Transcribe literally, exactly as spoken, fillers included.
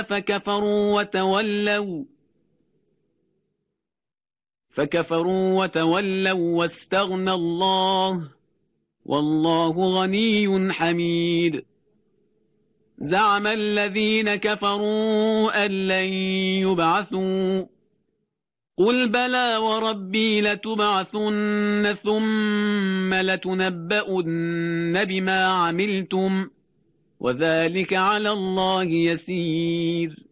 فكفروا وتولوا فكفروا وتولوا واستغنى الله والله غني حميد. زعم الذين كفروا أن لن يبعثوا قل بلى وربي لتبعثن ثم لتنبؤن بما عملتم وذلك على الله يسير.